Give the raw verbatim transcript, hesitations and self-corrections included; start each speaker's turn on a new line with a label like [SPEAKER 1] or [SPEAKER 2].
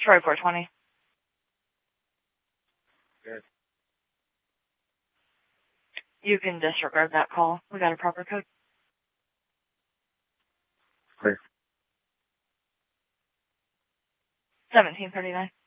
[SPEAKER 1] Troy four twenty.
[SPEAKER 2] Good.
[SPEAKER 1] You can disregard that call. We got a proper code.
[SPEAKER 2] Clear.
[SPEAKER 1] seventeen thirty-nine.